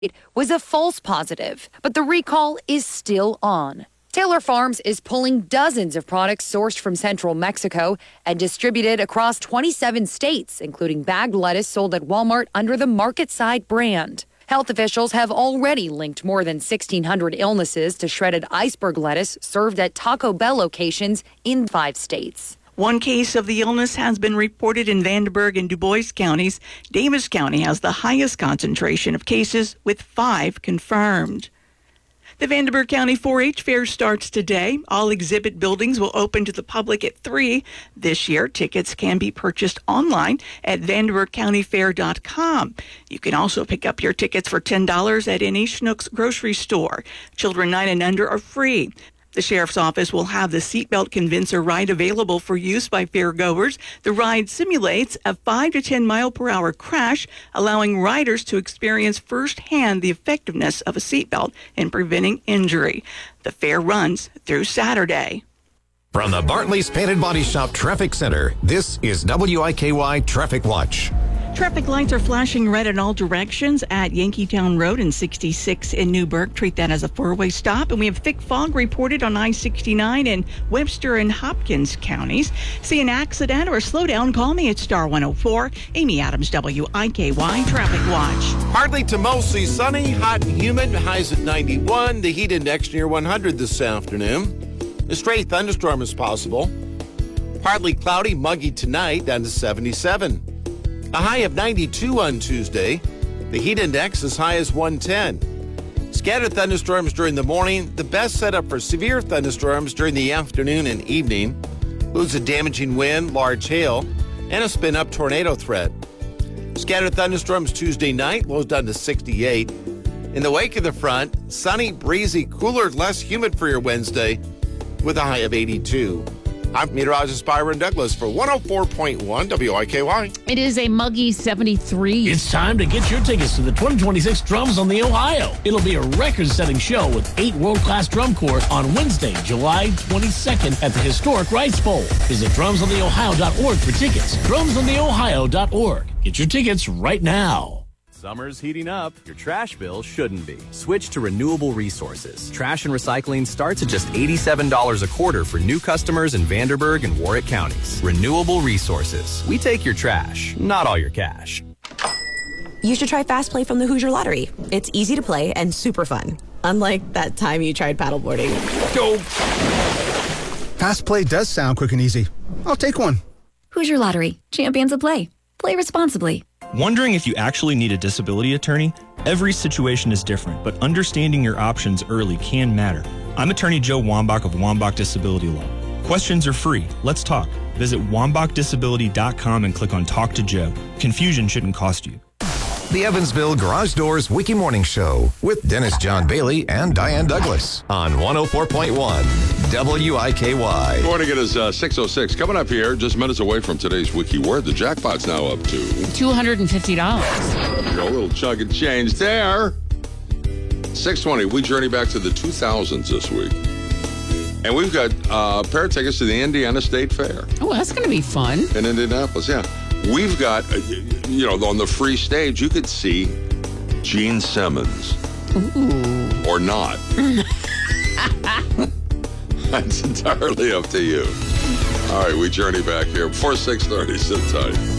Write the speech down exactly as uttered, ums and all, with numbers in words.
It was a false positive, but the recall is still on. Taylor Farms is pulling dozens of products sourced from central Mexico and distributed across twenty-seven states, including bagged lettuce sold at Walmart under the Market Side brand. Health officials have already linked more than sixteen hundred illnesses to shredded iceberg lettuce served at Taco Bell locations in five states. One case of the illness has been reported in Vanderburgh and Du Bois counties. Davis County has the highest concentration of cases, with five confirmed. The Vanderburgh County four H Fair starts today. All exhibit buildings will open to the public at three. This year, tickets can be purchased online at vanderburgh county fair dot com. You can also pick up your tickets for ten dollars at any Schnucks grocery store. Children nine and under are free. The Sheriff's Office will have the Seatbelt Convincer ride available for use by fairgoers. The ride simulates a five to ten mile per hour crash, allowing riders to experience firsthand the effectiveness of a seatbelt in preventing injury. The fair runs through Saturday. From the Bartley's Painted Body Shop Traffic Center, this is W I K Y Traffic Watch. Traffic lights are flashing red in all directions at Yankeetown Road and sixty-six in Newburgh. Treat that as a four-way stop. And we have thick fog reported on I sixty-nine in Webster and Hopkins counties. See an accident or a slowdown? Call me at Star one oh four. Amy Adams, W I K Y Traffic Watch. Partly to mostly sunny, hot and humid. Highs at ninety-one. The heat index near one hundred this afternoon. A stray thunderstorm is possible. Partly cloudy, muggy tonight, down to seventy-seven. A high of ninety-two on Tuesday. The heat index as high as one ten. Scattered thunderstorms during the morning. The best setup for severe thunderstorms during the afternoon and evening. Includes a damaging wind, large hail, and a spin-up tornado threat. Scattered thunderstorms Tuesday night. Lows down to sixty-eight. In the wake of the front, sunny, breezy, cooler, less humid for your Wednesday with a high of eighty-two. I'm meteorologist Byron Douglas for one oh four point one W I K Y. It is a muggy seventy-three. It's time to get your tickets to the twenty twenty-six Drums on the Ohio. It'll be a record-setting show with eight world-class drum corps on Wednesday, July twenty-second at the historic Rice Bowl. Visit drums on the ohio dot org for tickets. drums on the ohio dot org. Get your tickets right now. Summer's heating up. Your trash bill shouldn't be. Switch to renewable resources. Trash and recycling starts at just eighty-seven dollars a quarter for new customers in Vanderburgh and Warwick counties. Renewable resources. We take your trash, not all your cash. You should try Fast Play from the Hoosier Lottery. It's easy to play and super fun. Unlike that time you tried paddleboarding. Go! Fast Play does sound quick and easy. I'll take one. Hoosier Lottery. Champions of play. Play responsibly. Wondering if you actually need a disability attorney? Every situation is different, but understanding your options early can matter. I'm attorney Joe Wambach of Wambach Disability Law. Questions are free. Let's talk. Visit wambach disability dot com and click on Talk to Joe. Confusion shouldn't cost you. The Evansville Garage Doors Wiki Morning Show with Dennis John Bailey and Diane Douglas on one oh four point one W I K Y. Good morning. It is uh, six oh six. Coming up here, just minutes away from today's Wiki Word, the jackpot's now up to two hundred fifty dollars. There you go, a little chunk of change there. six twenty, we journey back to the two thousands this week. And we've got uh, a pair of tickets to the Indiana State Fair. Oh, that's going to be fun. In Indianapolis, yeah. We've got, uh, you know, on the free stage, you could see Gene Simmons. Ooh. Or not. That's entirely up to you. All right, we journey back here before six thirty. Sit tight.